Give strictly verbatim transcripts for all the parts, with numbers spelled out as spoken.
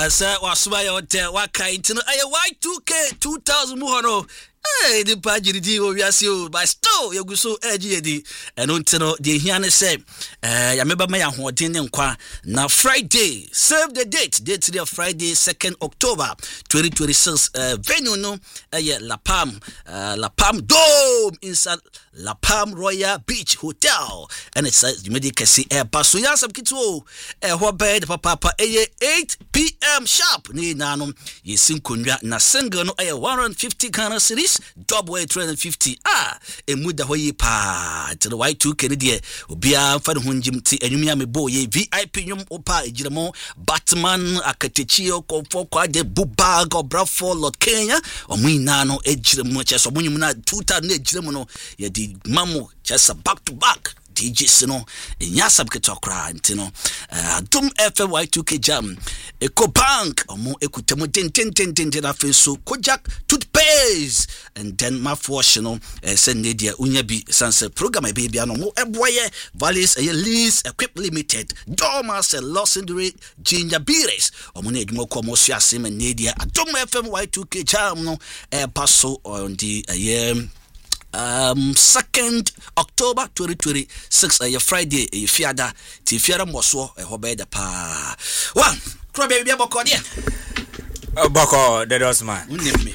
Ah, sir, wasuma ya hotel waka intino aye Y two K two thousand mu hono. Hey, the page di o wiase o, but still you go so edgy di. Eno ntino de hia ne say eh ya meba ma ya hoden ne nkwa na Friday. Save the date. Date today Friday second October twenty twenty-six. Uh, venue no eh La Palm, uh, La Palm Dome inside La Palm Royal Beach Hotel. And it's you may see eh paso ya sab kito eh ho bed papa papa eh eight p.m. sharp ni nanom yesin konwa na single no eh one hundred fifty Ghana cedis double three hundred fifty ah emuda hoyi pa to the Y two K ne obia fa de honjim ti enwumia me bo ye V I P nyum opa ejiremo Batman akatechio komfo kwa de buba go brafo Lord Kenya omuina no ejiremo cheso munyum na two thousand ejiremo no ye di mamu just back to back D J Sino nyasab ketokra ntino Dum F M Y two K jam Eco Bank omo ekutemo ten ten ten ten ten afenso Kojak toothpaste and then mouthwash no send dia unya bi sanse program e bia no mo eboye Valleys e lease equip limited Dormas and Losindre Ginger Beers omo na edwuma ko mo so asem nedia Dum F M Y two K jam no e paso on the uh, Um, second October twenty twenty-six, uh, Friday, uh, Fiada, Tifiara Moswo, a Hobeda Pa. One, crab baby, a boko, dear. A boko, the Dosman.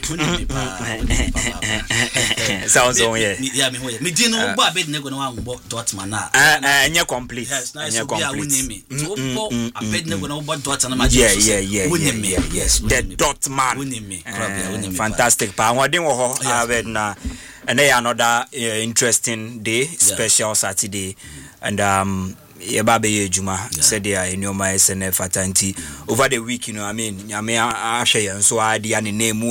Sounds on here. Yeah, me didn't know, but never know what Dotman. And you're complete. Yes, nice. You're complete. I bet never know what Dotman. Yeah, yeah, yeah, yeah, yes. The Dotman. Winning me. Fantastic. But what didn't have now? And they are another uh, interesting day, yeah. Special Saturday, and um, Yababe Juma said they are in your my S N F at Tanti over the week. You know, I mean, I mean, I share so I the name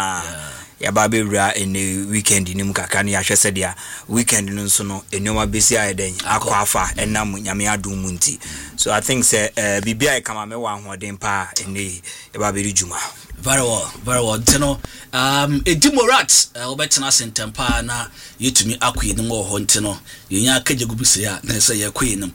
Yababe in the weekend in Mukakani. I said yeah, weekend no so no. In your busy then Aquafa and Namu Yamia do Munti. So I think say uh, B B I come a me one more than pa in the Yababe Juma. Very well, very well. Tino, um, a Dimorat, uh, Obetina Sentampa, na you to me, Aqui, no more Hontino, you know, Kajagubusia, and say a queen.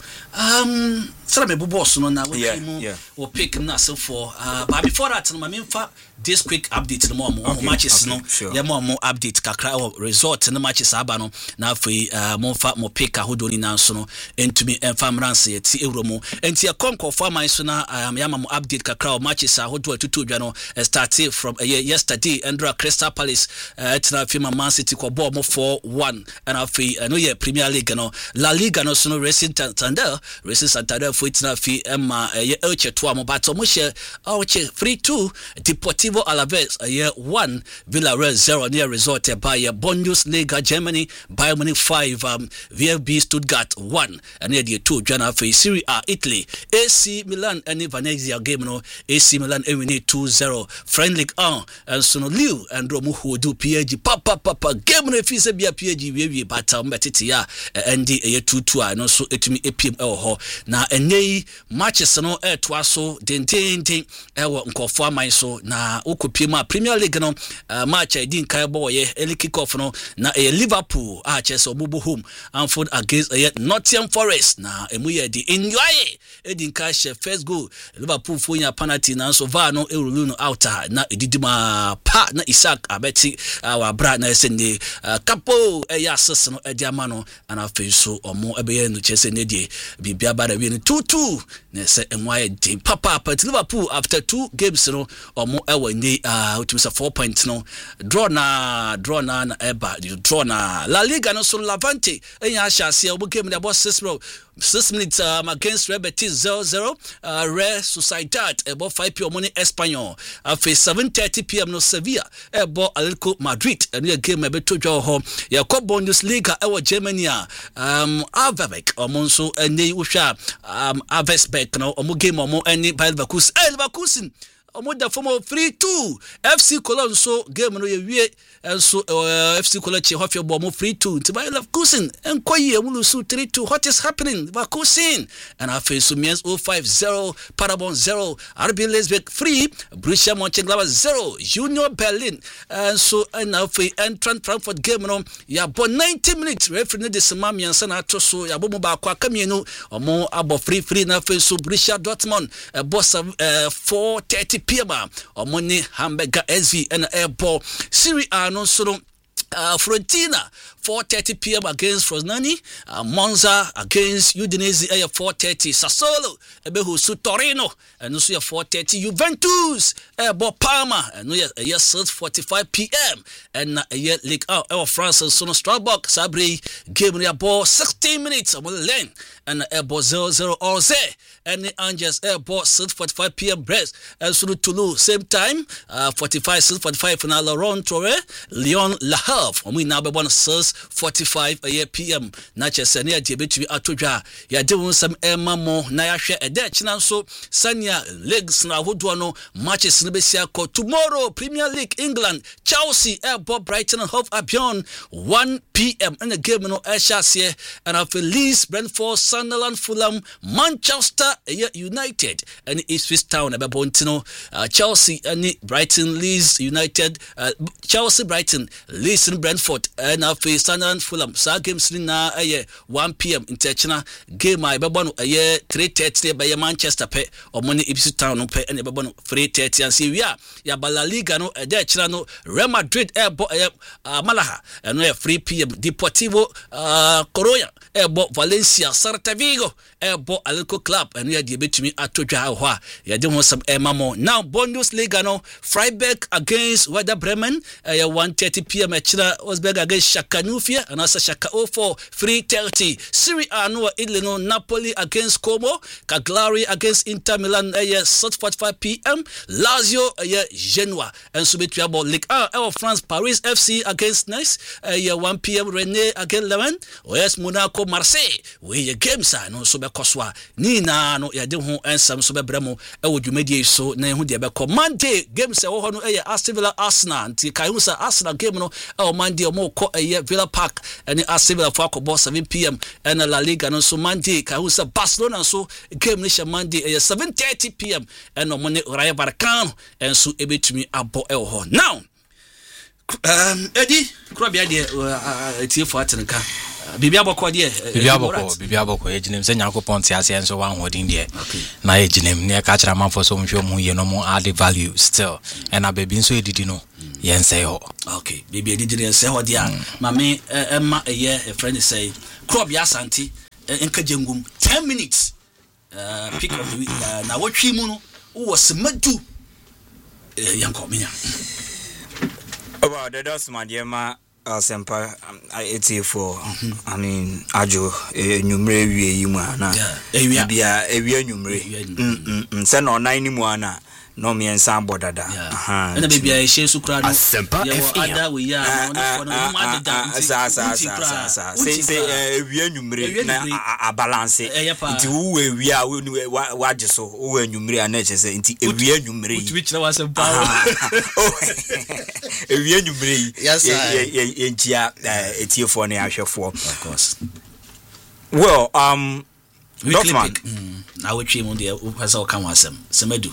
Um, Some boss no na we yeah or pick him so for uh but before that no me fa this quick update no more more matches no yeah more more update kakra result no matches aba no na afei uh mo fa mo pick ahodo ni nanso no entumi emfa mranse eti ewromo enti e konko for my so na um yama mo update kakra matches ahodo atutu dwa no started from uh, yesterday Andra Crystal Palace uh tina firma Man City ko ball mo four one and afei uh, no yeah Premier League no La Liga no so no Racing Santander Racing Santander for itina fi emma ye elche to amobato mo she elche three two Deportivo Alaves ye one Villarreal zero near result by Bundesliga Germany Bayern Munich five um V F B Stuttgart one and the two Jana for Serie A Italy A C Milan and Venezia game no A C Milan win two zero friendly on and so no Lille and Roma who do P S G papa papa game no fi se bia P S G we we but um betiti ya and the two two no so etumi epiem e ho na enye matches no e to aso dendenden e wo nkofo aman so na okopiem a Premier League no uh, match I din kai boy ye early kick off no na e Liverpool a chese obubu home Anfield against uh, Nottingham Forest na emu ye di enjoy e din kai she first goal Liverpool fo nya penalty na so va no e rulu no out na edidima pa na Isaac abeti our brand na sende uh, capo e ya assist no e di amano ana fe so omo ebe ye no chese ne die bibia ba da wi two two na say enwaye din papa but Liverpool after two games no omo e wani uh utimisa four points no draw na draw na na eba you draw na La Liga no so Levante enya ahase obo game na boss six bro six minutes um, against Real Betis zero zero uh, Real Sociedad about five p.m. morning Espanyol after seven thirty p.m. no Sevilla about Atletico Madrid and the game ebe to draw home ya Cup Bundesliga ewa Germany um Avebek omonso ene usha um Avesbeck no omo game omo ene Bayer Leverkusen eh Leverkusen omo da form three two F C Cologne so game no ye wie enso uh, F C Cologne che hofio bo mo three two to Bayer Leverkusen enkoyi emulu so three two what is happening Leverkusen and after so means oh five zero Paderborn zero R B Leipzig three Borussia Mönchengladbach zero Union Berlin and so and after Eintracht Frankfurt game no ya bo ninety minutes referee no de sema miansa na to so ya bo mo ba kwa kamienu omo abo free free na after so Borussia Dortmund uh, boss uh, four thirty p.m. Omoni Hamburger S V and Airport Serie A no so Uh, Fiorentina four thirty p.m. against Frosinone, uh, Monza against Udinese at four thirty, Sassuolo ebehu su Torino and also at four thirty, Juventus ebo Parma and we at six forty-five p.m. and uh, Ligue one uh, France and Sono Strasbourg Sabri game near ball sixteen minutes on the lane and ebo zero zero Orze and Angers ebo six forty-five p.m. Brest and Sono Toulouse same time uh, forty-five six forty-five final Laurent Torre Lyon La Omi now be one six forty-five a p.m. Nature Sania Diabetes Atodra. Ya doing some Emma Mo Nayasha a Dutch now so Sanya legs na Hoodwano matches Nebesia tomorrow Premier League England Chelsea Airport Brighton and Hove Albion one p.m. and the game no Ashas here and after Leeds Brentford Sunderland Fulham Manchester United and Ipswich Town about Bontino uh, Chelsea and Brighton Leeds United uh, Chelsea Brighton Leeds Brentford and after Sunderland Fulham sa games ni na aye one p.m. intentional game ay bebo no aye three thirty by Manchester pe o money Ipswich Town no pe and bebo no three thirty and see we are ya La Liga no e dey chira no Real Madrid ebo aye uh, Malaga and no three p.m. Deportivo uh, Coruña ebo Valencia Celta Vigo ebo Atletico Club and we are between atodwa ho a ya dey ho some emamo now Bundesliga no Freiburg against Werder Bremen aye one thirty p.m. chira Osberg against Schalke Nufia and also Schalke oh four three thirty. Serie A no Italy no Napoli against Como, Cagliari against Inter Milan at six forty-five p.m. Lazio at Genoa and so between about Ligue one of France Paris F C against Nice at one p.m. Rennes against Levin O S Monaco Marseille we your games are no so be koswa ni na no ya de ho ensam so be bremo e wo dwumadi so na hu de be ko Monday games e wo ho no e Aston Villa Arsenal nti kai hu sa Arsenal game no e Monday o mo ko e Villa Park and Aston Villa for ko seven p.m. and La Liga no so Monday kai hu sa Barcelona so game ni Monday e seven thirty p.m. and no money Rayo Vallecano and so e betumi abo e ho now um Eddie Krobia de etie for atenka Bibia boko de Bibia boko Bibia boko ejinem se Yakobon ti ase enso wan hodin de na ejinem ne ka kira manfo so mhwe mu ye no mo add value still and na baby nso edidi no yen say ho okay baby edidi yen say ho dia ma me emma eye a friend say Krobia Asante enka jengum ten minutes uh pick of the week na wotwi mu no wo semadu yankomia about the dos madiema Asempa eighty four I mean ajo enumre wie yi mu ana bia ewie enumre mm se na onan ni mu ana no me ensan bodada aha na bia e shesu kra no Asempa ada we ya no for no ma ada sa sa sa sa se se ewie enumre na a balance nti wo ewie a wa age so wo enumre ana chese nti ewie enumre yi uti kira Asempa ewie enumre yi ye entia etiefo na ahwefo of course well um Dortmund na we twi mu de o pesa o kan wasem semadu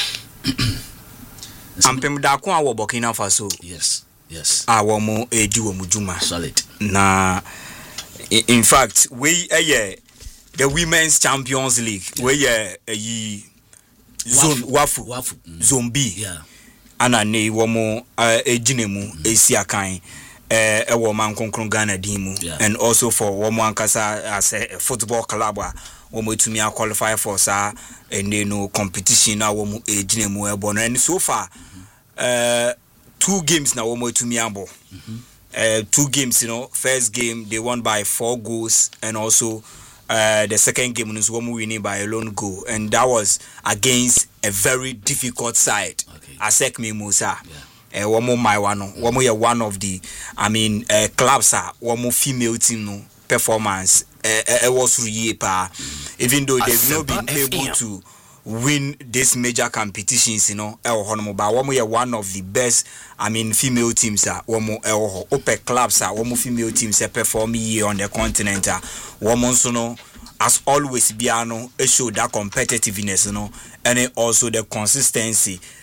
ampem da ko awo Burkina Faso yes yes awo mo edi wo mu juma solid na in fact we eh the Women's Champions League we eh yi zone wafu wafu zone B yeah ana ne wo mo ejinemu esi akan eh ewo man konkron Ghana dimu and also for wo mo ankasa as a football club wo mo tumi qualify for sa and no competition na wo mo ejinemu ebo no and so far uh two games na wo mo tumi abo uh two games you know first game they won by four goals and also uh the second game was one winning by a lone goal and that was against a very difficult side okay. Asek me Musa eh one more my one one more one of the I mean uh, clubs are one more female team no performance uh, uh, was really pa even though they've not been able to win this major competitions you know el hono ba one more one of the best I mean female teams are one more el open clubs are one more female teams are performing here on the continent one more so no as always biano it show that competitiveness you know and also the consistency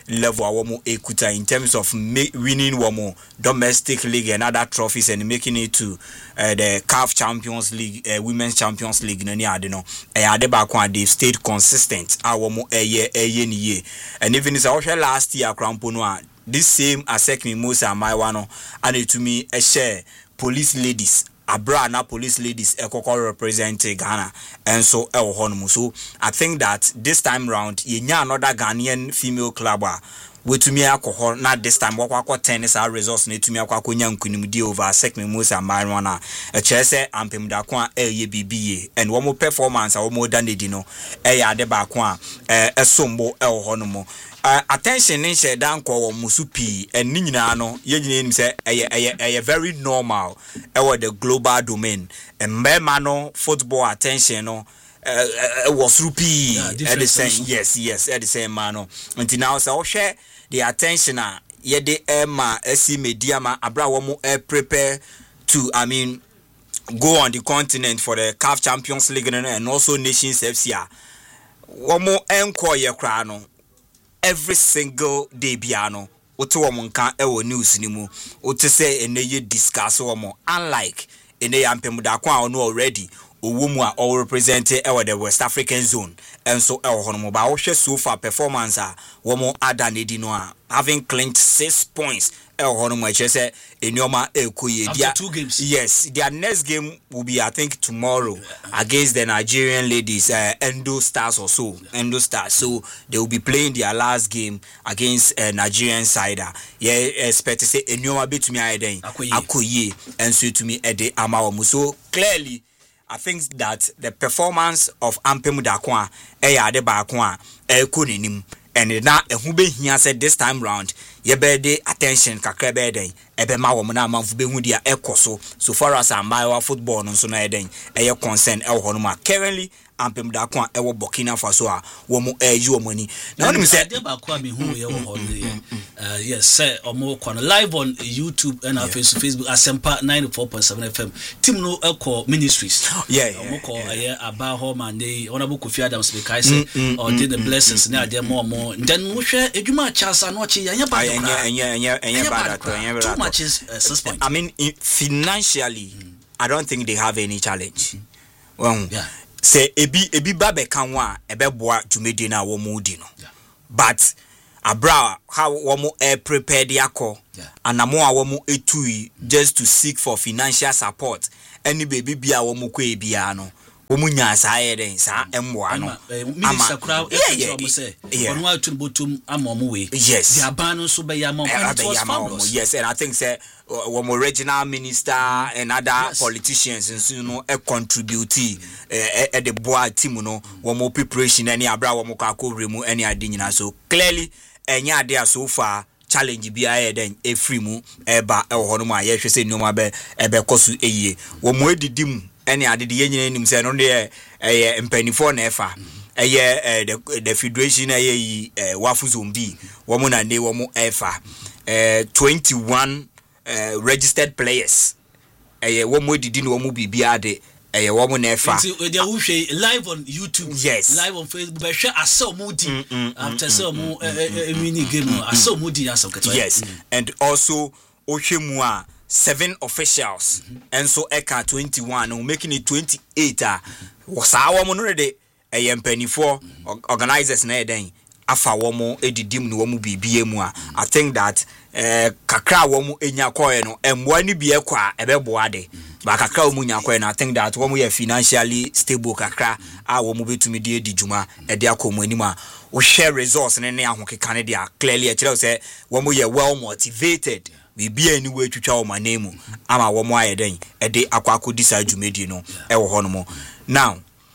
level a wɔn ekuta in terms of ma- winning wɔn domestic league and other trophies and making it to uh, the C A F Champions League, uh, Women's Champions League no ni ade no ɛyɛ ade baako a they stayed consistent a wɔn ɛyɛ ɛyɛ ni yie and even sɛ ɔhwɛ last year krampo no a this same Asekmi Musa Amaiwa no and etumi ɛhyɛ police ladies abra na police ladies ekoko represent Ghana and so ɛwɔ hɔ nom so I think that this time round yenya another Ghanaian female club a wetumi akɔhɔ na this time wakɔ akɔ tennis our results na etumi akɔ akɔnya nkunimdi over Asekmi Musa Amaiwa na ɛkyerɛ sɛ ampem da ko a ɛyɛ bibiye and wɔn performance a wɔn da nedi no ɛyɛ ade ba ko a ɛsombo ɛwɔ hɔ nom Uh, attention in share down call musupi and nina no yejin say a very normal uh, the global domain and memano football attention no uh, uh, was rupee yeah, at the same yes yes at the same mano until now so share the attention uh, ye de emma esi media ma abra womo uh, prepare to I mean go on the continent for the C A F Champions League and also Nations F C. Womo enko ye kra no every single day piano wote wo nka e wo news ni mu wote say ene ye discuss wo mo unlike ene ya mpem da kwa ono already owo mu a all represent e wo the West African zone and so e wo hono mo ba wo hwe so far performance a wo mo ada ne di no a having clinched six points e wo hono mo e say enioma ekoye dia two games. Yes, their next game will be I think tomorrow against the Nigerian ladies uh, Endo Stars or so yeah. Endo Stars, so they will be playing their last game against uh, Nigerian side. Yeah, expect to say enioma betumi ayeden akoye and so to me ede amawo. So clearly I think that the performance of Ampem Dakwa eya ade ba ko a e ko nenim and na ehu be hia said this time round ye be de attention kakra be den ebe ma wo na amanfo be hu dia ekoso so far as Amaiwa football no so na eden eye concern e ho no ma currently Ampem Dakwa e wo Burkina Faso a wo mo e yi wo mani na wonu say de ba kwa me hu ye wo ho no yes say omo kwa live on YouTube and our Facebook Asempa ninety-four point seven F M team no eko ministries yeah omo ko eye aba ho man dey honorable Kofi Adams be kai say or did the blessings na ade more more then wo hwe edwuma chasa no chi yanya ba enya enya enya enya ba that enya too much is uh, six points. I mean in, financially mm. I don't think they have any challenge mm. well yeah say ebi ebi ba be kan wa ebe boa dwumedi na wo mu di no but abra how wo mu e prepare the akọ anamo a wo mu etui just to seek for financial support any baby bia wo mu ko ebia no wo mu nya sa yeden sa emboa no minister crowd e mo say onu atun botum amomo we yes the abano so be ya mom yes and I think say one original minister and other yes. politicians and so you know a contribute at the board team no one more preparation any abra one more kako remu any adina so clearly enya there so far challenge bi aye den e free mu e ba e ho no ma ye hwe se nyoma be e be kosu eye wo mo edidi mu any adede ye nyina nim se no de e mpanifo na efa eye the the federation eye yi wafu zombi wo mo na ne wo mo efa twenty-one Uh, registered players eh wo mo didi no mo bibia de eh wo mo na efa they are live on YouTube yes live on Facebook be hwe asel mo di after sell mo mini game asel mo di asel keto yes and also ohwe mu a seven officials mm-hmm. and so eka twenty-one no making it twenty-eight ah was our mo no de eh mpanifo organizers na eden afa wo mo edidim no wo mo bibia mu a I think that eh kakra wo mu enya koe no emboa ni bie kwa ebeboa de ba kakra wo mu nya koe no I think that wo mu ye financially stable kakra a wo mu betumi de edijuma e de akomu anima wo share resource ne ne ahokeka ne de a clearly e kire say wo mu ye well motivated bibia ni we twitwa wo manemu ama wo mu ayeden e de akwako disa dwumedi no e wo ho no mo now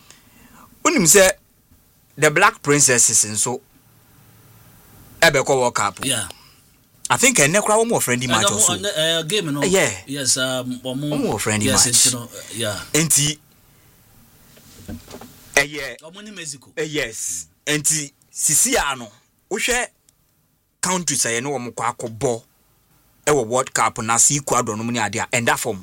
unim say the Black Princesses and so Ebeko World Cup. Yeah. I think a nekra one more friendly match also. Uh, game no. Yeah. Yes, um one more friendly yes, match. You know, yeah. Enti eh yeah. Omoni Mexico. Eh yes. Enti sisi ano. Wo hwe countries aye no wo kwa akobọ e wo World Cup na si Ecuador no mu ni ade a enda form.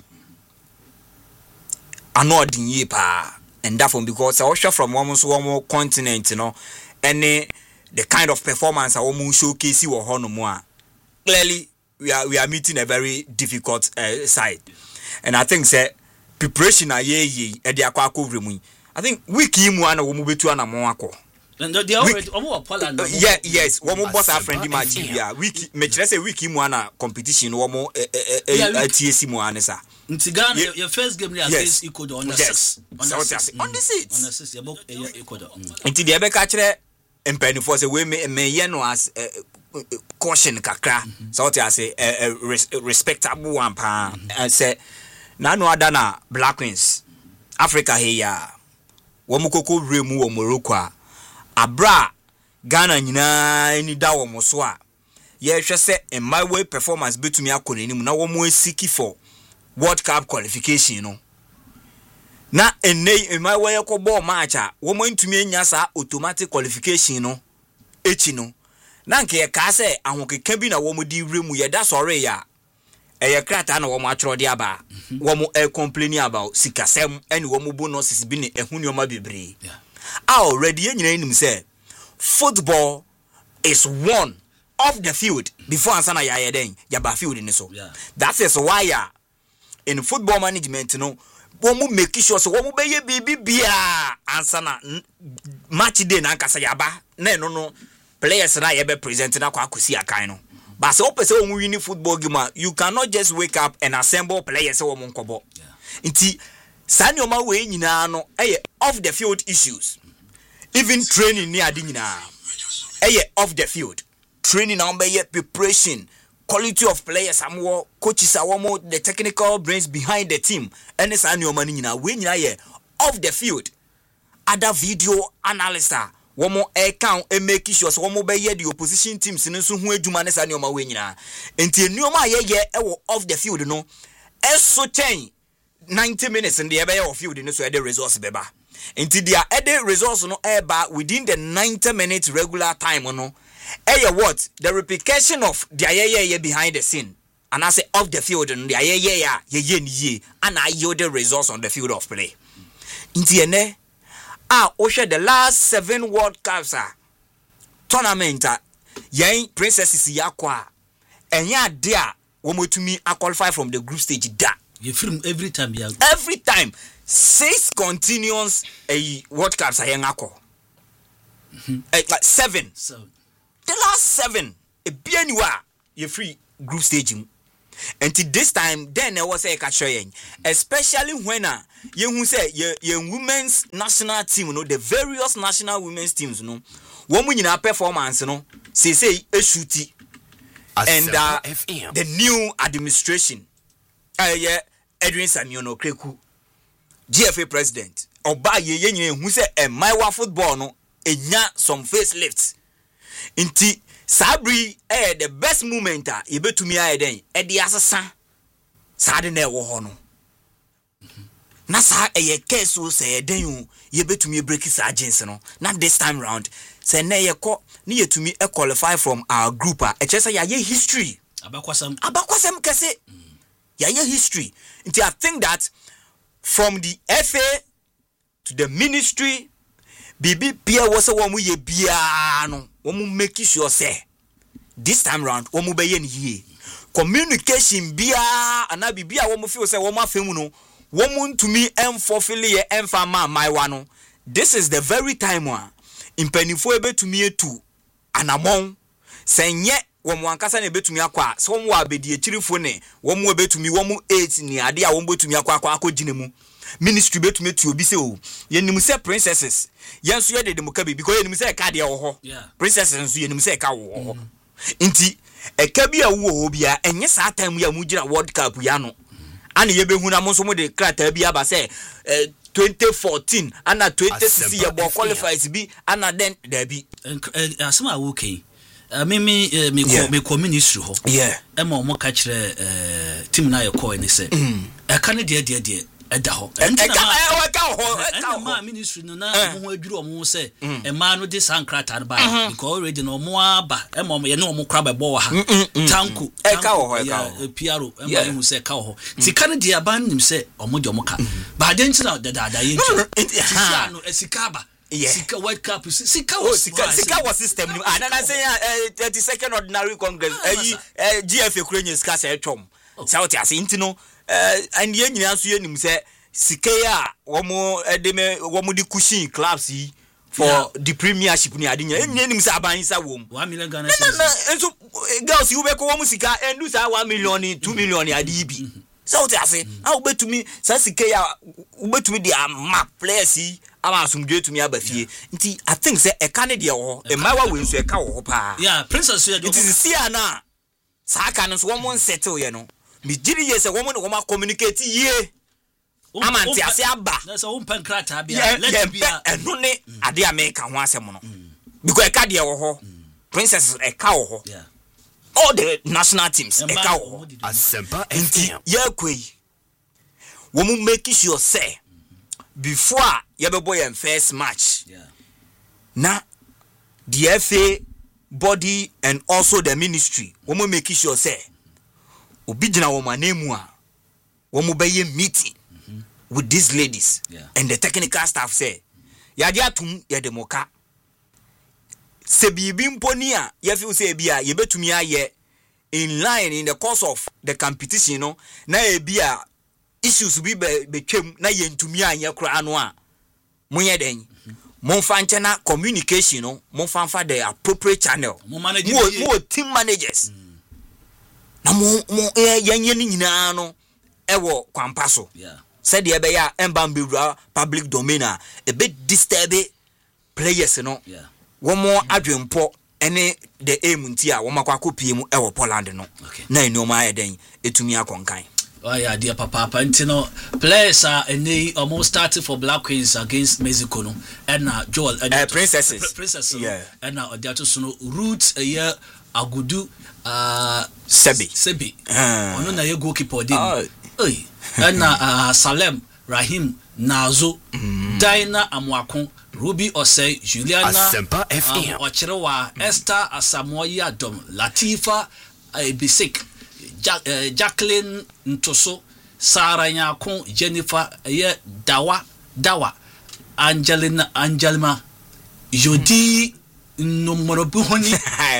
Ano odin yi pa enda form because I was from one so one continent no any the kind of performance our moon showcase or honomwa. Clearly, we are we are meeting a very difficult uh, side, and I think say preparation a ye ye e de akwa akowremu. I think week imu ana wo mu betu ana mo akọ. And they already omo Poland. Uh, yeah, yes, wo mo boss our friendly match bia. Week me kire say week imu ana competition wo mo eh T S C mu anesa. Ntigana your first game there against Ecuador on the six. On the six. On the six. On the six. You book Ecuador. Nti de be ka kire empanifo say we me me ye no as caution kakra. So what I say a respectable one pa and say na no other na Black Queens Africa here. Wo mu koko remu wo Morocco a abra Ghana nyina ni da wo mo so a ye hwe se in my way performance betumi akonanim na wo mo seek for World Cup qualification no na ene in my way ko ball match a wo mo ntumi anya sa automatic qualification no echi no na nke ye ka se ahokeka bi na wo mo di remu ye da sore ya eye krata na wo mo atworo de aba wo mo e complaining about sikasem ene wo mo bonuses bi ne ehunioma bebre already nyina nim say football is one off the field before ansana ya yeden ya ba field ni so that is why ya in football management no wo mo make sure so wo mo be ye bibi bia ansana match day na nkasa ya ba na no no players na ye be present na kwa akosi akan no but say opese wo win football game you cannot just wake up and assemble players wo mo nkobo nti sani o ma we nyina no eye off the field issues even training ni adi nyina eye off the field training na be preparation quality of players amwo coaches awomo the technical brains behind the team any sani o ma nyina we nyina ye off the field other video analysis womo e count e make sure so womo be ye the opposition teams ni so hu adwuma ne sani o ma we nyina enti enuoma ye ye e wo off the field no e so ten ninety minutes in the ebe of field ni so e the resource beba enti dia e the resource no e ba within the ninety minutes regular time no e what the replication of the ye ye behind the scene and I say off the field no the ye ye ya ye ye ni ye and I yield the resource on the field of play enti ene ah o share the last seven World Cups ah tournament ah yen princesses yakwa enya de a wo motumi a qualify from the group stage da you film every time ya every time six continuous a World Cups ayen akọ like seven so the last seven e bia ni wa you free group stage until this time then there was a catch yen especially when uh, you who say your your women's national team no the various national women's teams no one mu nyina performance no say say eshuti and uh, the new administration uh, yeah Edwin Samuel no Kreku G F A president oba ye ye nyina hu say e maiwa football no enya some facelifts inti sabri eh the best moment ah e betumi aye den e de asesa sade na e wo ho no na sa eye case o say den o ye betumi break sa agents no na this time round say na ye ko ni yetumi e qualify from our group ah e che say ya ye history abakwasam abakwasam kese ya ye history nti I think that from the F A to the ministry bibi pia wo se wo mu ye bia no wo mu make sure say this time round wo mu be ye ni communication bia ana bibia wo mu feel say wo mu afemu no wo mu ntumi enfofile ye emfa ma maiwa no this is the very time one impanifo ebetumi etu anamon senye wo mu ankasa na ebetumi akwa so wo abedi ekirifo ne wo mu ebetumi wo mu eight ni ade a wo betumi akwa akwa akogine mu ministry betumi tu obi se o yenim se princesses yenso ye de demuka bi because yenim se ka de wo ho princesses nso yenim se ka wo ho nti eka bi a wo bia enye sa time ya mu gira World Cup ya no ana ye behu na mo so mo de krata bi aba se twenty fourteen ana twenty sixteen ye bo qualifies bi ana then there be asema wo kai me me me ko me ko ministry ho yeah e ma mo ka kire team na ye ko ni se e ka ne de de de eda ho e ka e ka ho e ka ma ministry no na mo ho adwuru omo se e ma no de sankrata no ba because already no mo aba e ma ye no mo kra ba bo ha tanku e ka ho e ka ho P R O e ma hu se ka ho ti ka ne de aba nim se omo de omo ka ba de ntina da da da ye nti no esika ba Sika World Cup. Sika was Sika Sika was system. And I say thirty-second ordinary congress. Eh G F A Ukrainian Sika say twom. South as intino and yen nyina so yenim say Sika ya wo mo de me wo mo di cushion clubs yi for the premiership ni ade nya yenim say aban sa wom one million Ghana cedis. And so girls you be ko wo mo Sika and do say one million two million ade bi. South as how betumi say Sika ya wo betumi dia map players yi ama asumdwe tumi abafie nti I think say e ka ne de wo e mawa we nso e ka wo pa yeah princess so it is see na saka no so wo mon settle ye no me giri ye say wo mon wo communicate ye ama nti ase aba na so wo pen krata bia let be eno ne ade America ho asem no because e ka de wo ho princess e ka wo ho yeah all the national teams e ka wo ho Asempa nti ye kwei wo mo make sure say before you be your first match yeah na the F A body and also the ministry we mo make sure say obi gina wo manemu a we mo be ye meeting mm-hmm. with these ladies yeah. and the technical staff say ya dia tum ya demoka se bibi mponi a ya fi say bia ye betumi aye in line in the course of the competition no na e bia issues bi be twem na yentumi anya kura ano a monye den monfa nchena communication no monfa fa the appropriate channel mo manage mo team managers mm. na mo mo yanye ni nyina no ewo kwampa so yeah said the be ya embambura public domain a e be disturb players no yeah wo mo adwempo ene the aim ntia wo makwa kopie mu ewo Poland no okay. na enoma ayeden etumi akonkan. Oh yeah, dear Papa Pantino. Players are and they almost started for Black Queens against Mexico, no, and now Joel and uh, princesses, princesses, yeah, and now they are to so Roots a year Agudu, uh, Sebi, Sebi, uh, ono na ye goalkeeper din, oh. Oi, and now uh, Salem, Rahim, Nazo, mm. Dinah Amwakon, Ruby Osei, Juliana, Asempa F M, um, Ocherewa, mm. Esther Asamoah Dom, Latifa, Ibisik. Jack, uh, Jacqueline Ntoso, Sarah Nyakon, Jennifer, yeah, Dawa, Dawa, Angelina, Angelma, Jody, no Morobuhoni,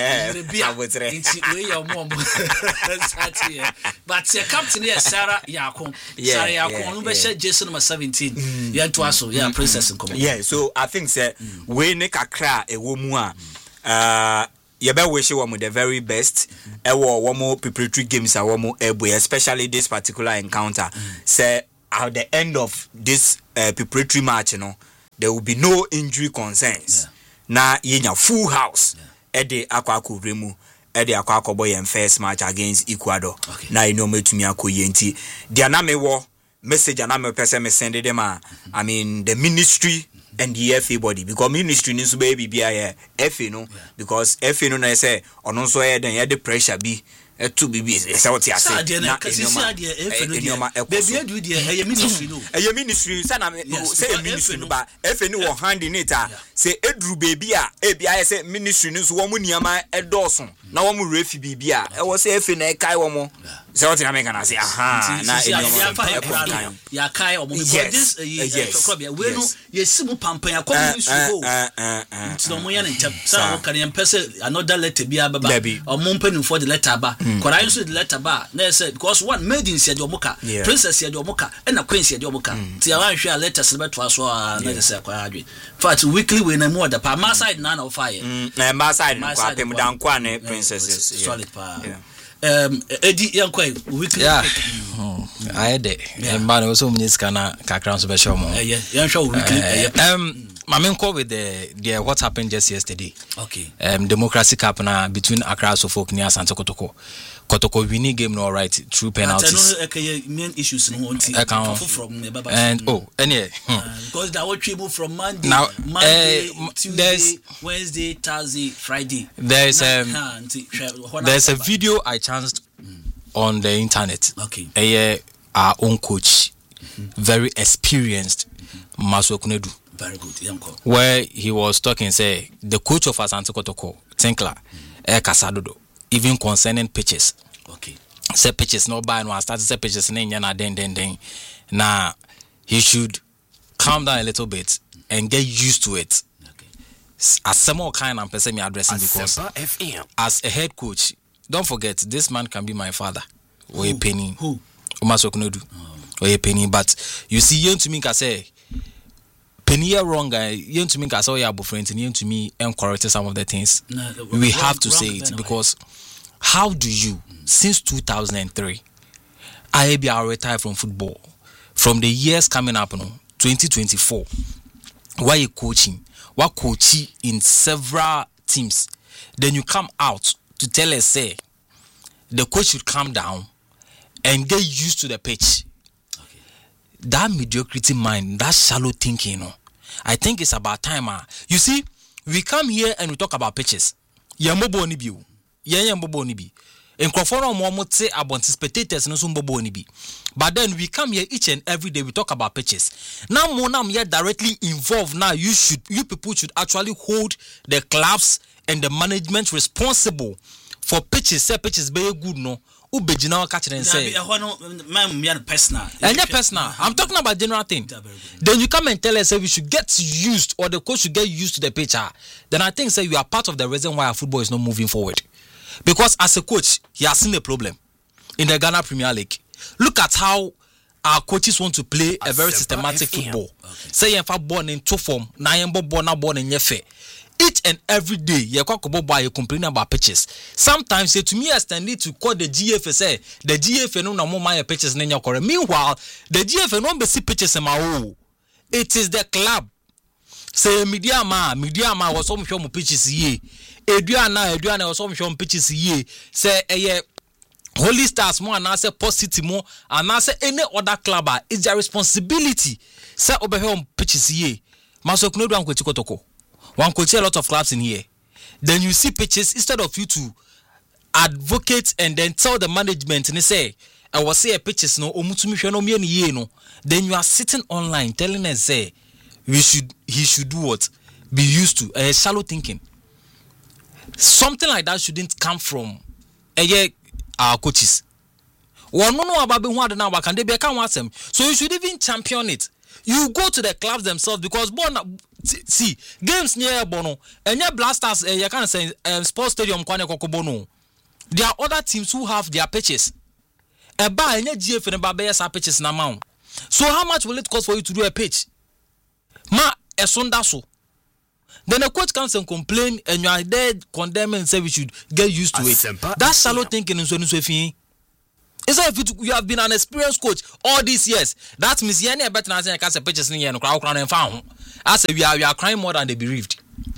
but the captain here, Sarah Yakon, Sarah Yakon, who said Jason number seventeen, yeah, to us, yeah, princess in common. Yeah, so I think, sir, we make a cry a woman, uh, you better wish you the very best. I want one more preparatory games. I want more especially this particular encounter. Say at the end of this uh, preparatory match, you know, there will be no injury concerns. Na yenya full house. Ede akwaku remu. Ede akwaku boy and first match against Ecuador. Na you know me to me akoyenti. Dia na me wo message na me person me send them. I mean the ministry. And the F A body because ministry needs to be be a F A no yeah. Because F A no na say ono so e den the pressure be to be be say what you say na baby do there e ministry no e ministry say na say e ministry no ba F A no wo hand in it say edru baby a e bia say ministry no so wo mu niama e doson na wo mu refi bibi a e wo say F A na e kai wo mo say what you make na say aha na e ya kai o mo because this club we no yesimu pampan akọ ministry go nti no mo ya ntem say wo kan yempese another letter bia baba o mo mpanu for the letter ba kwara nso the letter ba na say because one made in said omoka princess said omoka and na queen said omoka ti ya wan hwe a letter se beto aso na say kwara adwe fact weekly we na mo the pa my side na na fire na my side na kwa pem dan kwa ne princesses solid pa um Eddie yankwa weekly yeah I de man also music na kakra so be show mo yeah yeah show weekly um my main call with the the what happened just yesterday. Okay. Um, Democracy Cup na between Accra Suffolk near Asante Kotoko. Kotoko winning game no right through penalties. I know main issues no one from and oh anyway because that what people from Monday, now, Monday, uh, Tuesday, Wednesday, Thursday, Friday. There's um there's a video I chanced on the internet. Okay. Uh, our own coach, mm-hmm. very experienced, mm-hmm. Maswo Kunedu. Very good, Yanko. Where he was talking, say the coach of Asante Kotoko, Tinkler, mm. Kasadodo, even concerning pitches. Okay. Say pitches no buy no start say pitches na nyana den den den. Now he should calm down a little bit and get used to it. Okay. As some more kind of person me addressing because as a head coach, don't forget this man can be my father. Or a penny. Who? Umasoknodu. Or a penny. But you see, you to me can say penny wrong guy. You to me can say your boyfriend and you to me and correct some of the things. No, we wrong, have to say it anyway. Because how do you mm. since two thousand three I be retired from football from the years coming up no twenty twenty-four why you coaching what coaching in several teams then you come out to tell us say the coach should calm down and get used to the pitch. Okay. That mediocrity mind, that shallow thinking, you know, I think it's about time. Uh, you see, we come here and we talk about pitches. Yambobo ni bi. Yambobo ni bi. In Crawford, more say about spectators no sumbobo ni bi. But then we come here each and every day we talk about pitches. Now more now we are directly involved. Now you should you people should actually hold the clubs and the management responsible for pitches. Say pitches very good no. Ubejina catch and say personal. And yeah, personal. I'm talking about general thing. Then you come and tell us say we should get used or the coach should get used to the pitch. Then I think say you are part of the reason why our football is not moving forward. Because as a coach, he has seen a problem in the Ghana Premier League. Look at how our coaches want to play a very systematic football. Say if I born in two form, na yembo born na born in yefe. Each and every day, you complain about pitches. Sometimes, say to me, I stand need to call the G F A. Say the G F A no na more my pitches than your correct. Meanwhile, the G F A no be see pitches in my own. It is the club. Say media ma, media ma was some show pitches ye. Adriana, Adriana was some show pitches ye. Say eh Holy Stars more and I say Positive more and I say any other club is their responsibility. Say over here on pitches ye. Masok no do toko. One could see a lot of clubs in here. Then you see pitches instead of you to advocate and then tell the management and they say, I was say a pitches no no. Then you are sitting online telling us say we should he should do what? Be used to a uh, shallow thinking. Something like that shouldn't come from uh, our coaches. Well, no no about one now can they be account them. So you should even champion it. You go to the clubs themselves because born see games near Bono and your Blasters uh, you can say uh, sports stadium kwane kokobono. There are other teams who have their pitches. A bar and your G F and Babes are pitches na mount. So how much will it cost for you to do a pitch? Ma a sondaso. Then a coach comes and complain and you are there condemning and say we should get used to it. That's shallow thinking in Sonu. It's like if you have been an experienced coach all these years, that means you are better than I can say pitches in here and crowd and found. I say we are we are crying more than the bereaved.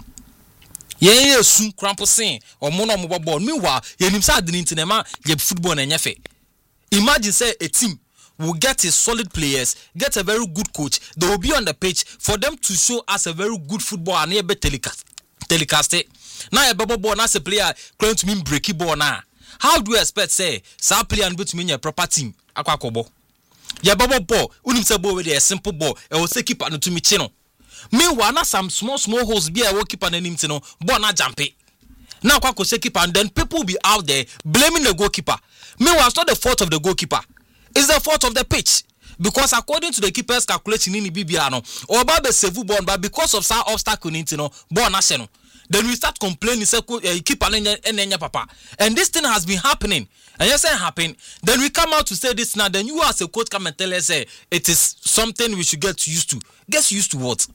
Yeah, yeah, soon crampo saying or mono mobile ball. Meanwhile, you himself didn't in the ye football and yefe. Imagine say a team will get a solid players, get a very good coach. They will be on the pitch for them to show us a very good football and near telecast. Telecast it. Now a bubble ball, as a player going to mean breaky ball now. How do you expect say some player and to mean a proper team? Aquacobo. Ya bubble ball, unim say ball with a simple ball. I will say keep on to me chino. Meanwhile, now some small small holes be a will keep on the name no, but not jump it. Now Quaco say keeper and then people will be out there blaming the goalkeeper. Meanwhile, it's not the fault of the goalkeeper. It's the fault of the pitch. Because according to the keeper's calculation in the B B R no, or Babe Sevu born, but because of some obstacle in no, born national. Then we start complaining, say uh, keep an and papa. And this thing has been happening. And you say happen. Then we come out to say this now. Then you as a coach come and tell us, say it is something we should get used to. Get used to what?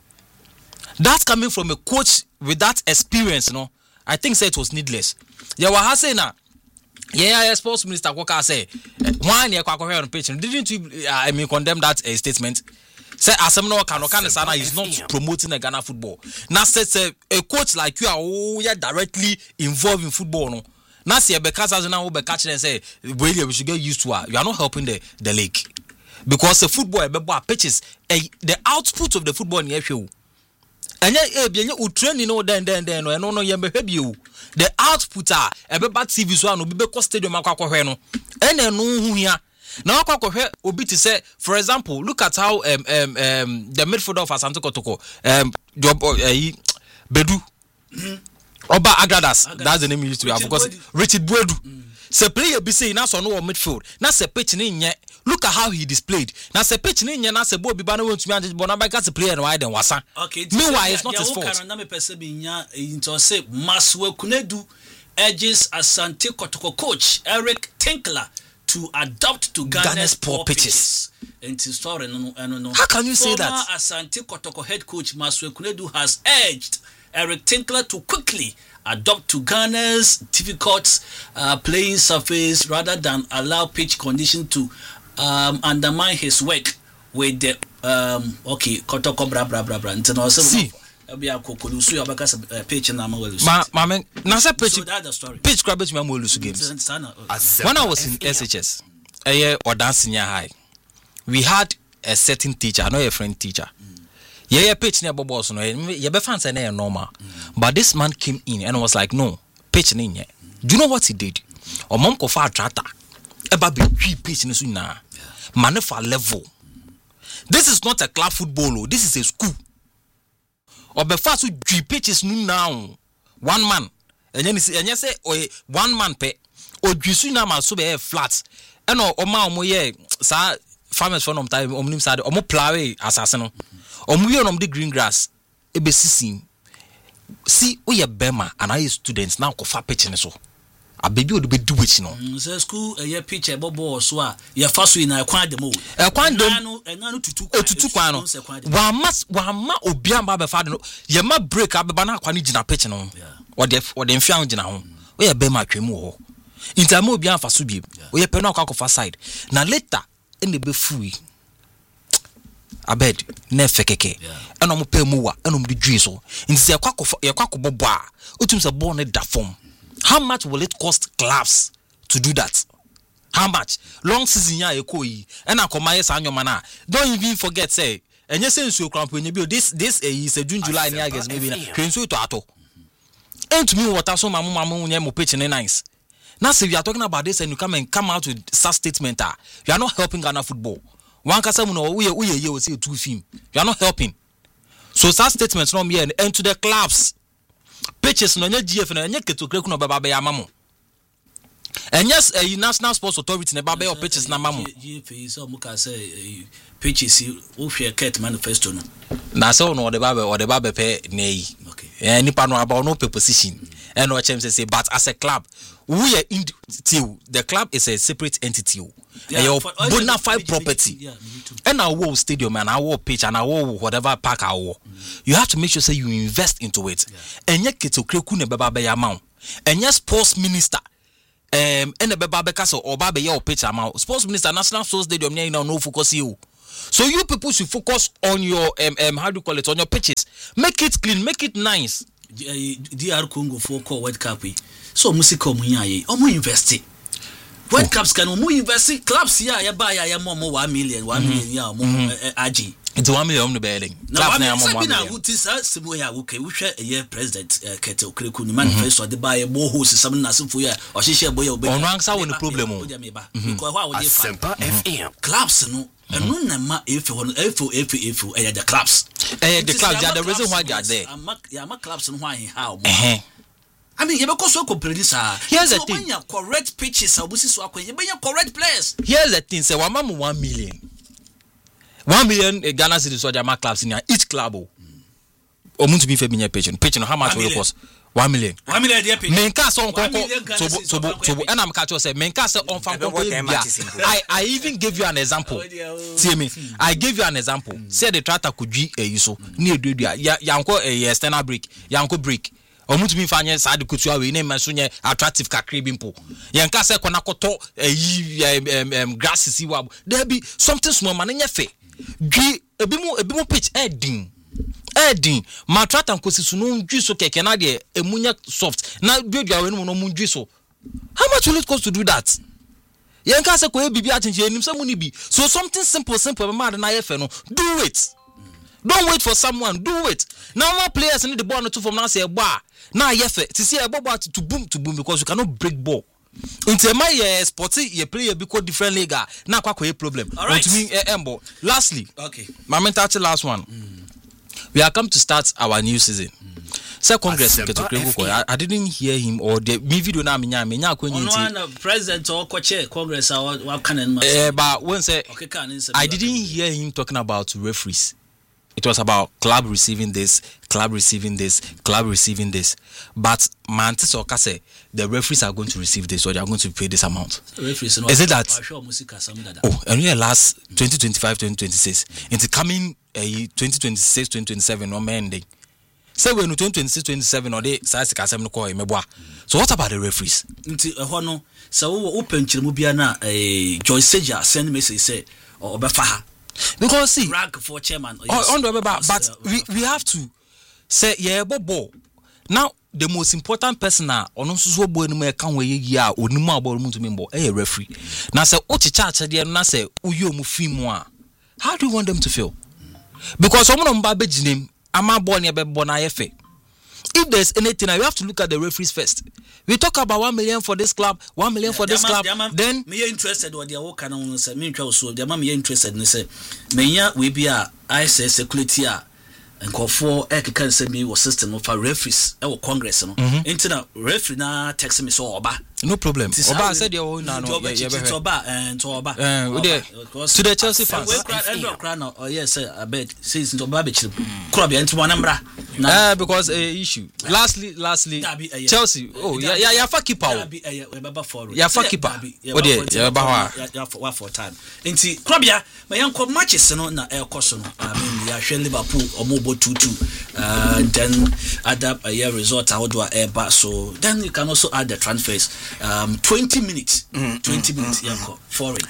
That's coming from a coach with that experience, you know. I think say it was needless. Yeah, what I say now. Yeah, yeah, sports minister Kwaka say one year Kwaka on pitch. Didn't you? Uh, I mean, condemn that uh, statement. Say Asemno Kanokan Sana is not promoting the Ghana football. Now says a, a coach like you are oh, yeah, directly involved in football. No, now see because as now we catch and say really we should get used to it. You are not helping the, the league because the football pitches uh, the output of the football in the show. And yeah, yeah, you train no then then then no no you you. The output are a T V so no be because stadium akwa no. And no hu here. Now, Obi to say, for example, look at how um, um, um, the midfielder of Asante Kotoko, um, Bedu, Oba Agradas, Agradas, that's the name he used to be. I forgot. Richard Buedu. Mm. Se player be say na so no midfield. Na se pitch ni nye. Look at how he displayed. Na se pitch ni nye na se bo biba no want to me but na ba ka player no why then wasa. Okay. Meanwhile, it's not his fault. Can na me pese bi nya into say Maswe Kunedu urges Asante Kotoko coach Eric Tinkler to adopt to Ghana's, Ghana's poor pitches. pitches. Story, no, no, no. How can you Former say that? Asante Kotoko head coach Maswe Kunedu has urged Eric Tinkler to quickly adopt to Ghana's difficult uh, playing surface rather than allow pitch condition to um, undermine his work with the um, okay Kotoko bra bra bra bra. See. Ma, ma, na say pitch. So that's the story. Pitch crab me am lose games. When I was in S H S, a year or dancing high, we had a certain teacher, not a friend teacher. Mm. Yeah, yeah, pitch near Bobos, no, you be fancy near normal. Mm. But this man came in and was like, no, pitch in here. Do you know what he did? Or mom ko fa trata. Eba be three pitch in suna. Man for level. This is not a club football, this is a school. Or be fast to three pitches now. One man. And then say or one man pay. Or Jusuna man so be flat. And or ma omo ye sa farmers for no time omnim side omo plow assassin no omo ye no the green grass e be sisin see we ye bema and I students now ko fa pitch ne so a baby o be do which no say school e ye pitch e bobo so a ye fa so na kwan dem o e kwan dem no e na no tutu kwan tutu kwan no wa ma wa ma obi am ba fa no ye ma break abeba na kwan gina pitch no o de o de mfia gina ho we ye bema twemu ho intamo obi am fa so bi we ye pe no akwa fa side na later in the be free abed na fekeke eno mo pe mu wa eno mo di dwi so nti se yakwa yakwa bobo a otum se ball ne da form. How much will it cost clubs to do that? How much? Long season ya eko yi ena koma yes anyoma na don't even forget say enye se nsuo krampo enye bi this this is a June July ni I guess maybe na kwensu to ato ent me water so mamu mamu nye mo pitch nice. Now, if you are talking about this and you come and come out with such statement, uh, you are not helping Ghana football. One can say, "No, we we we will see two film." You are not helping. So such statements from here and to the clubs, pitches no nye G F no nye keto kreku no baba be amamu. And yes, a national sports authority ne baba or pitches na mamu. G F is so muka say pitches o hwe ket manifesto no. Na so no the baba or the baba pe nei. Okay. Eh nipa no about no position. And what James say, but as a club, we are in till the club is a separate entity. Yeah, your bona fide property. Yeah, and our whole stadium and our pitch and our whatever park our mm. You have to make sure say you invest into it. And yet keto kreku ne beba be amount. And yes, sports minister um and the beba be kaso or baba your pitch amount. Sports minister national sports stadium near now no focus you. So you people should focus on your um, um how do you call it on your pitches. Make it clean, make it nice. D R Congo for call World Cup. So musical munya omo invest. World Cups can omo invest clubs here ya buy ya more one million one million ya mo ag. It's one million no building. Now na mo one million. Uti sa simo ya okay we hwe a president Kete Okreku ni manifesto de buy more host some na sifo ya o hihye boy obi. Ono ansa wo no problem o. Because how we dey F M clubs no and no na ma if you if if if eh the clubs eh the clubs are the reason why they are there yeah ma clubs no why how eh I mean you because so complain sir here's the thing when you correct pitches obusi so akwa you be correct players here's the thing say one man one million one million Ghana cedis so jama clubs in each club o omuntu bi fe bi nya pitch pitch no how much will it cost one million one million dey pitch menka so konko so so so and am catch you say menka say on fan konko I I even give you an example see me I give you an example say the tractor could gi eyi so na edua yanko external brake yanko brake omuntu bi fanye side kutu awe na maso nye attractive kakre bi mpo yanka say kona koto eyi grass si wa there be something small man nya fe gi ebi mu ebi mu pitch edin Edin, my trata nkosi so no ndwi so keke na de emunya soft na biodua we no no ndwi so. How much will it cost to do that? Yen ka se ko e bibi atchenche enim se mu ni bi. So something simple simple be mad na ye fe no. Do it. Don't wait for someone, do it. Now more players need the ball not to from now say ba. Na ye fe. Ti see e ball to boom to boom because you cannot break ball. Until my uh, sporty ye player because different league na kwa kwa problem. Right. To me embo. Lastly, okay. My mental last one. Mm. we are come to start our new season. Mm. Say Congress I, I didn't hear him or the me video na menya menya akwenyi president or co-chair Congress or what can eh but when say I didn't hear him talking about referees. It was about club receiving this, club receiving this, club receiving this. But Mantis or Kase, the referees are going to receive this or they are going to pay this amount. Referees, is it that? Oh, and we are last twenty twenty-five, twenty twenty-six. Into coming uh, twenty twenty-six, twenty twenty-seven, no ending. Say when twenty twenty-six, twenty-seven or they say so what about the referees? Into a hono, so open Chimubiana, a Joy Seja send message say or Befaha. Because see, rank for chairman. Yes. On, on, but but we, we have to say yeah, bobo. Now the most important person now on so boy no me kan we ya onimu about mu to me bo eh referee. Now say o chi charge there na say uyo mu film a. How do you want them to feel? Because someone mba be name ama ball ne be ball na yefe. If there's anything, you have to look at the referees first. We talk about one million for this club, one million for this club. Then me interested what they are working on. Say me so. They are interested. They say me we be a I say security a and call for I can say me was system of referees. Our Congress no. Into the referee na text me so oba. No problem. Oba said you own na no. Oba and to oba. To the Chelsea fans. Oh yes, I bet. Since to oba be chip. Club into one number. Uh, because uh, issue. Lastly, lastly, Chelsea. Oh, yeah, yeah, yeah, for keeper. Yeah, for keeper. Oh, dear, yeah, yeah, for for time. Inti, Krabia, my young club matches, no, na air cost. I mean, yeah, share Liverpool or Mobo two two. Uh, then add up a year result. I would do air back. So then you can also add the transfers. Um, twenty minutes, mm, twenty mm, minutes. Mm, yeah, foreign.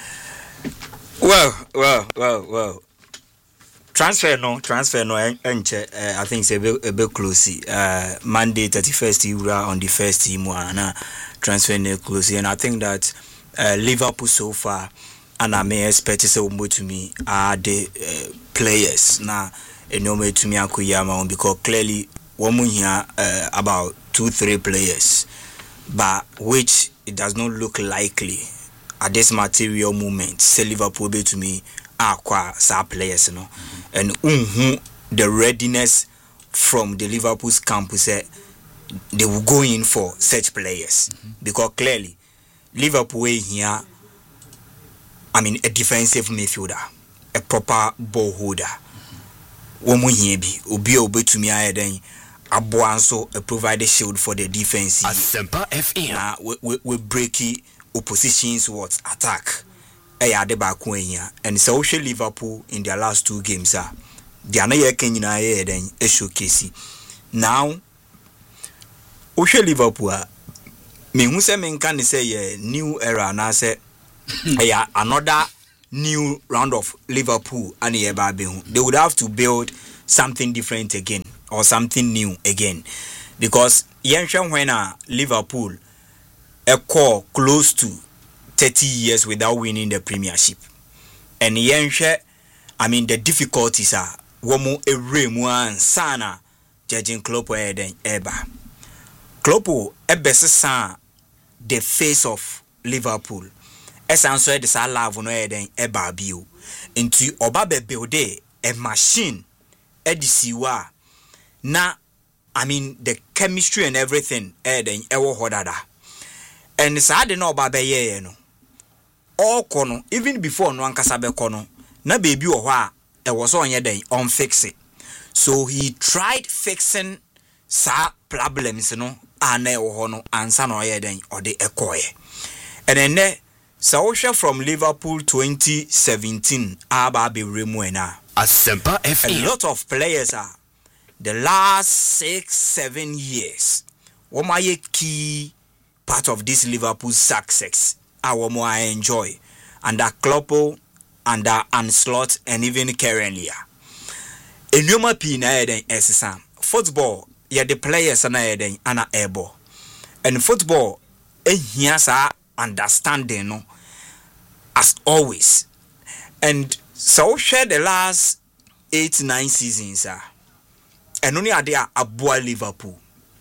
Well, well, well, well. Transfer no, transfer no. Uh, I think it's a bit, a bit close. Uh, Monday thirty-first, you were on the first team one. Uh, transfer no close, and I think that uh, Liverpool so far, and I may expect to say to me are the uh, players now. And no way to me akuyama because clearly one here uh, about two three players, but which it does not look likely at this material moment. Say Liverpool be to me. Aqua sa players, you know, and um, the readiness from the Liverpool's camp say they will go in for such players mm-hmm. because clearly Liverpool here, I mean, a defensive midfielder, a proper ball holder. Womu here be obi obi to me aye then aboanso a provide shield for the defense. Asempa F M. Nah, we we, we breaky opposition's what attack. And so Liverpool in their last two games are they are not yet then a showcase. Now Oshe Liverpool me who say men can say a new era and I say yeah another new round of Liverpool and they would have to build something different again or something new again because Yenshan when Liverpool a core close to thirty years without winning the Premiership. And yenshe, I mean the difficulties are womo eremu ansana judging Klopp eden eba. Klopp ebesesa the face of Liverpool. Esanso de sa love no eden eba bio. Into oba be build a machine edisiwa na I mean the chemistry and everything eden ewo hodada. And sa de no oba be ye no. All kono even before no ankasa be kono na baby wo ho a e wo so onye den on fix it. So he tried fixing sa problems no ana e wo ho no ansa no ye den or the ekoye. And then ne sa wo hwe from Liverpool twenty seventeen aba be remu na Asempa F M. A lot of players are the last six seven years wo ma ye key part of this Liverpool success. Our more I enjoy under Klopp, under Ancelotti, and even currently. A new P na eden esisa. Football, yeah, the players na eden ana able. And football, eh here's our understanding no, as always. And so share the last eight nine seasons ah. And only are there abua Liverpool.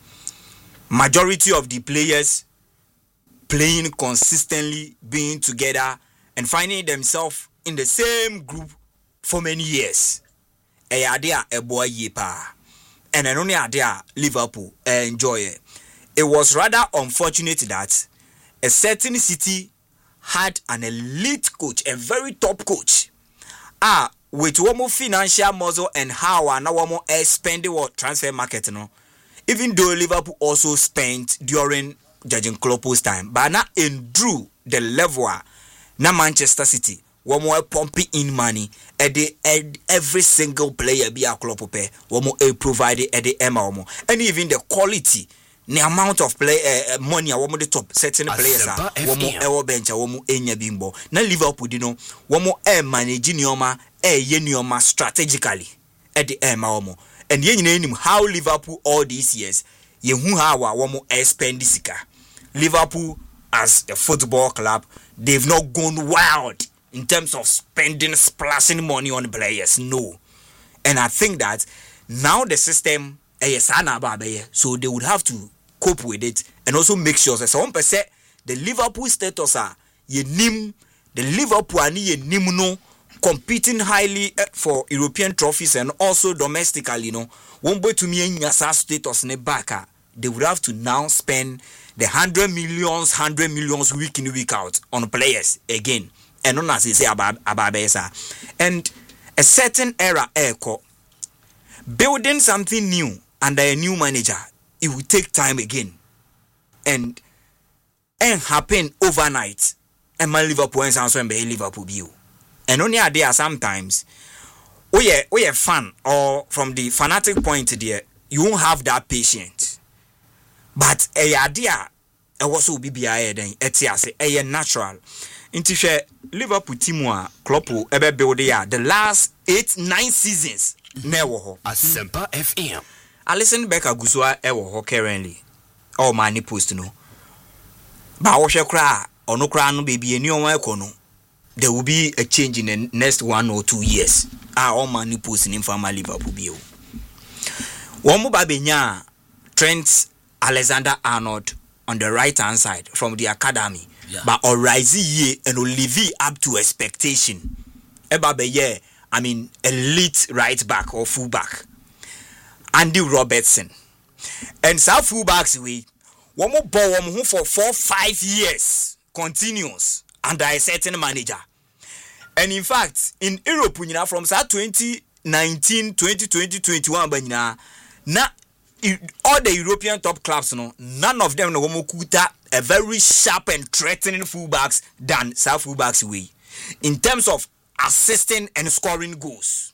Majority of the players playing consistently, being together, and finding themselves in the same group for many years. e ade a ebo ye pa and eno ne ade a Liverpool enjoy it. It was rather unfortunate that a certain city had an elite coach, a very top coach. Ah, with one more financial muscle and how and now one more spending what transfer market, no. Even though Liverpool also spent during Jurgen Klopp's time, but not in drew the level na Manchester City one more pumping in money at the at every single player be a Klopp pay one more provided at the M R and even the quality. The amount of play uh, money one more the top certain players are one more ever bench one more enya bimbo. Na Liverpool you know one more air managing yoma air yenioma strategically at the M R and yen name how Liverpool all these years ye who how one more air spend this Liverpool as a football club they've not gone wild in terms of spending splashing money on players no, and I think that now the system so they would have to cope with it and also make sure that some percent the Liverpool status are ye nim the Liverpool ani ye nim no competing highly for European trophies and also domestically you know one boy to me in status ne back they would have to now spend the hundred millions hundred millions week in week out on players again and not as they say about about and a certain era echo building something new under a new manager, it will take time again. And and happen overnight. And my Liverpool and also be Liverpool view. And only idea sometimes we are we are fan or from the fanatic point there, you won't have that patience. But a idea I was be be then etiase a natural. Into Liverpool team wa Klopp ebe build ya the last eight nine seasons. Never Asempa F M. I listen back a Gusua ewo currently. Oh money post no. Ba wo hwe kra ono kra no baby eni on ekono. There will be a change in the next one or two years. Ah all money post in informal Liverpool bio. One mo ba benya Trent Alexander-Arnold on the right hand side from the academy. Yeah. But Orizi ye and Olivier up to expectation. Eba be ye I mean, elite right back or full back. Andy Robertson. And some full backs we one more ball one for four, five years continuous under a certain manager. And in fact, in Europe, you know, from twenty nineteen, twenty twenty, twenty-one, but you know, now all the European top clubs, you know, none of them no more kuta a very sharp and threatening fullbacks than South fullbacks we. In terms of assisting and scoring goals.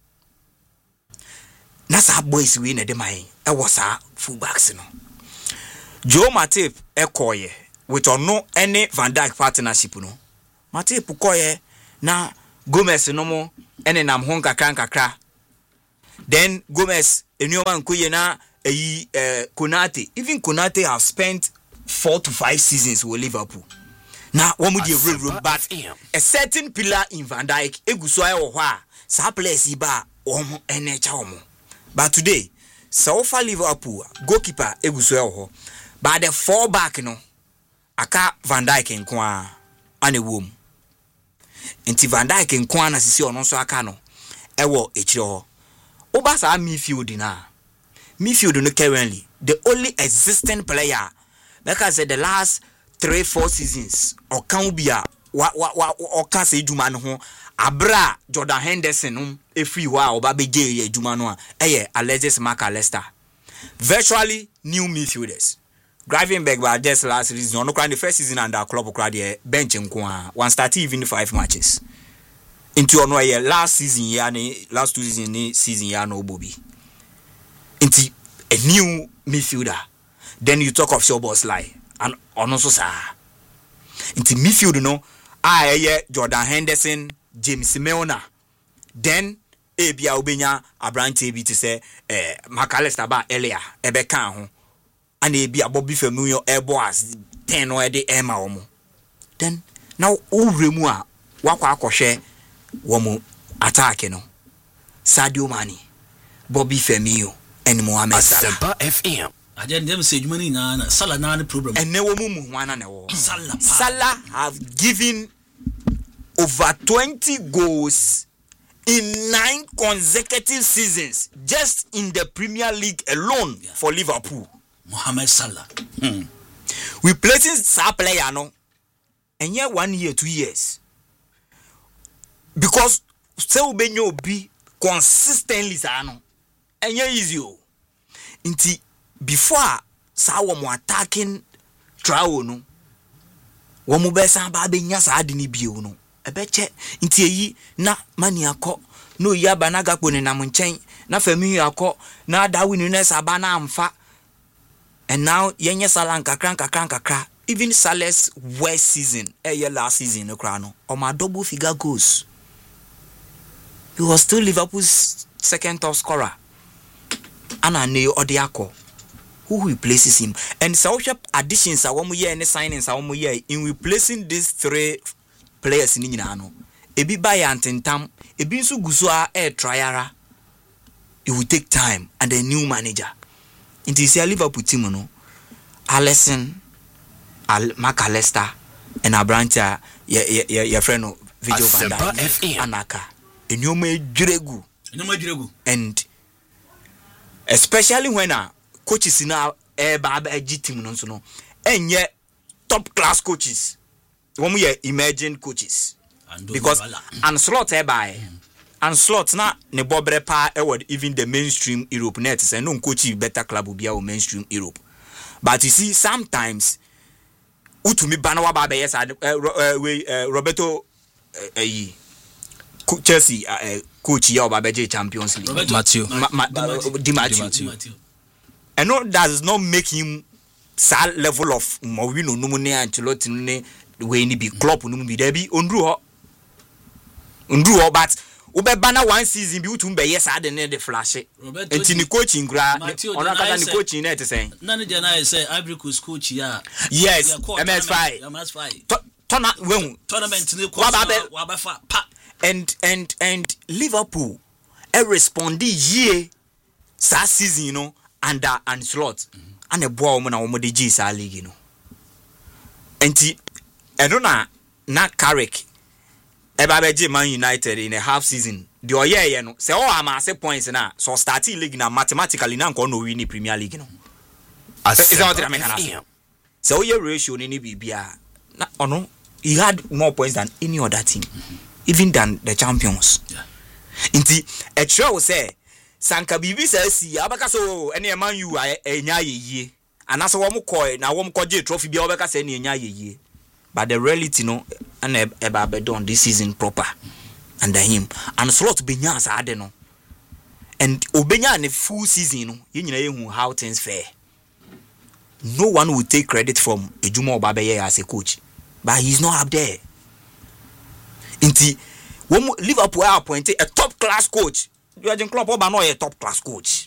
Nasa boys win at the mine. I was a fullbacks, no. Joe Matip ekoye with or no any Van Dijk partnership, no. Matip ukoye na Gomez no more any nam honka kranka kra. Then Gomez enyoman kuye na e uh, Konate. Even Konate have spent four to five seasons with Liverpool. Now, one would you real but a certain pillar in Van Dijk, Eguswai or Hua, Saples Iba, Omo, and Echaomo. But today, so far Liverpool, goalkeeper Eguswai, but the four back, no, Aka Van Dijk and Kwa, and a womb. Inti Van Dijk and Kwan as you see on so Akano, Ewo Echo. Obasa midfield na. Midfield no currently, the only existing player, like I said, the last three, four seasons, or can be a wa wa wa or can say Juman ho Abra Jordan Henderson um a free wow baby J Jumanoa eh Alexis McAllister. Virtually new midfielders. Gravenberg by just last season, no the first season under club crowd here bench in one start even five matches. Into ono year last season year last two season season year no Bobby. Into a new midfielder. Then you talk of Szoboszlai. And also sa into midfield no I yeah Jordan Henderson, James Milner. Then e bia obenya Abrante bi to say eh McAllister ba earlier ebe kan ho and e bia Bobby Firmino e boas ten no e de Emma omo. Then now uremu a wakwa akohwe wo mu attack no Sadio Mane, Bobby Firmino and Mohamed Salah. Asempa F M. Again, them say money na Salah na the problem. And newo mumu wana newo. Salah. Salah have given over twenty goals in nine consecutive seasons just in the Premier League alone yeah. for Liverpool. Mohamed Salah. Hmm. Replacing Salah player no, and yet one year, two years. Because so benyo be consistently sano, and yeah easy. Inti before Salah mo attacking Traore no, wamu besa ba benya sa adini bio no. Ebeche inti eyi na mani akọ no yaba na gakpo ne nam nchen na fami akọ na Darwin ne saba na amfa. And now yenye Salah kakran kakran kakra. Even Salah's worst season eh year last season no kra no o ma double figure goals. He was still Liverpool's second top scorer. Ana ne Odiako who replaces him. And social additions are one more year and signings are one more year in replacing these three players in Inano. Ebi by antentam, ebi nso gusua air triara. It will take time and a new manager. Into see a Liverpool team no. Alisson, Al McAllister, and Abranta, your your your friend Virgil van Dijk, Anaka. And you may Juregu. And especially when a coaches in our air bab a G team no no. And yet top class coaches. When we emerging coaches, because and slot by and slot na ne bobre pa eward even the mainstream Europe net say no coach better club will be our mainstream Europe. But you see sometimes utumi banawa ba be yes Roberto eh Chelsea coach ya ba be Champions League Matthew Di Matthew. And no does not make him sal level of Mourinho no ne Ancelotti ne we ni be club no be there be ondru ho ondru ho but ubebana one season bi utum be yes ade ne the flash enti ni coaching gra ona kata ni coaching na te say na ne dey na say Ivory Coast coach ya yes M S five M S five tona when tournament ni coach wa ba fa pa and and and Liverpool e respond ye sa season you know under and slot and e boa wo na wo de G sa league you know enti eno na na Carrick eba beje Man United in a half season the oye ye no say oh ama say points na so starting league na mathematically na nko no win Premier League no is that what I mean so your ratio ni bibia na ono he had more points than any other team even than the champions yeah. Inti a try say sanka bibi say si abaka so ene Man U enya yeye anaso wo mo koy na wo mo koje trophy bia obeka say ne enya yeye. But the reality no and eba be done this season proper under him and slot benya as ade no and obenya ne full season no ye nyina ye hu how things fair. No one will take credit from Ejuma Obabeye as a coach, but he's not up there. Inti when Liverpool are appointed a top class coach, you are Klopp Oba no a top class coach.